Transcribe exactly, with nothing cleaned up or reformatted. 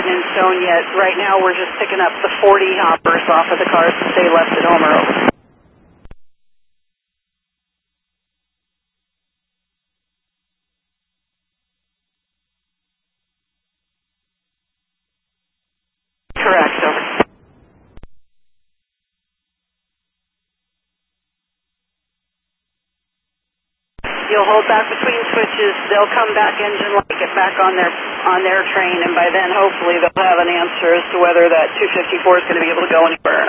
in stone yet. Right now we're just picking up the forty hoppers off of the cars that they left at Homer. Over. Correct, over. You'll hold back between switches. They'll come back engine light, get back on their on their train, and by then hopefully they'll have an answer as to whether that two fifty-four is going to be able to go anywhere or